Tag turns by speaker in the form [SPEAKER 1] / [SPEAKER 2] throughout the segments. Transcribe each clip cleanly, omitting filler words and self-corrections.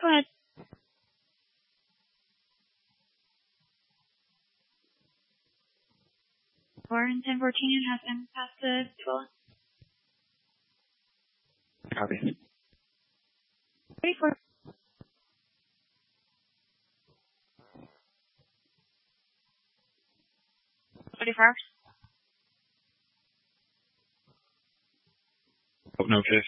[SPEAKER 1] Go ahead. Warren 1014 has been passed to 12.
[SPEAKER 2] Copy.
[SPEAKER 1] 34. $34.
[SPEAKER 2] Oh, no case.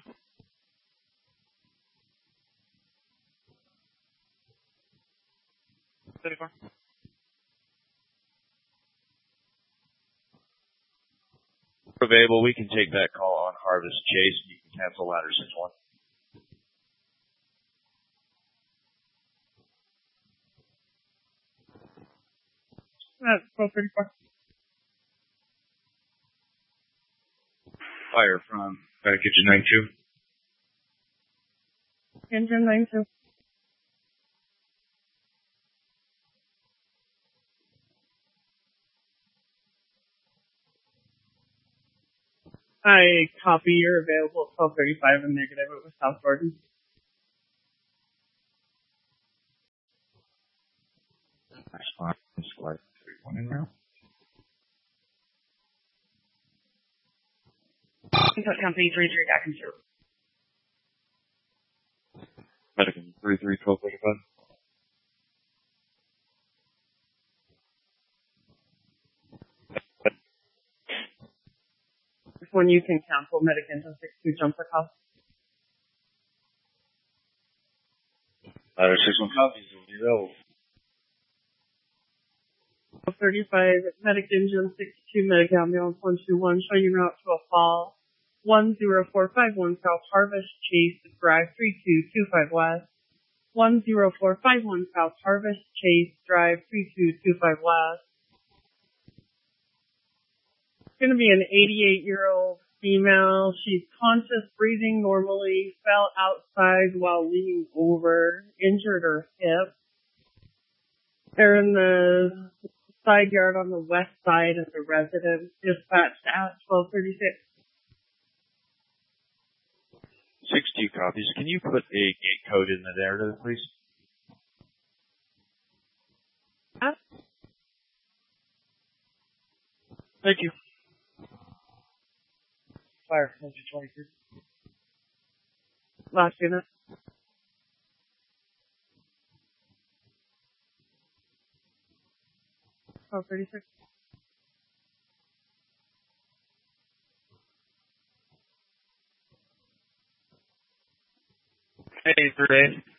[SPEAKER 3] Available, we can take that call on Harvest Chase. You can cancel Ladder 6-1.
[SPEAKER 4] That's 1234.
[SPEAKER 3] Fire from Medic Engine 92.
[SPEAKER 4] Engine 92. I copy. You're available at 1235 and negative. It was South Jordan.
[SPEAKER 3] That's fine. Slide 31 in now.
[SPEAKER 4] Company 33 back in 0.
[SPEAKER 3] Medic Engine 33, 1235.
[SPEAKER 4] When you can cancel Medic Engine 62 jumper call.
[SPEAKER 3] Ladder 6-1 copies will be available.
[SPEAKER 4] 1235, Medic Engine 62, Medic Ambulance 121, showing route to a fall. 10451 South Harvest Chase, Drive 3225 West. 10451 South Harvest Chase, Drive 3225 West. It's going to be an 88-year-old female. She's conscious, breathing normally, fell outside while leaning over, injured her hip. They're in the side yard on the west side of the residence, dispatched at 1236.
[SPEAKER 3] 62 copies. Can you put a gate code in the narrative, please? Thank you.
[SPEAKER 4] Fire, Engine 23. Last unit. Oh, 36.
[SPEAKER 2] Hey, 3 days.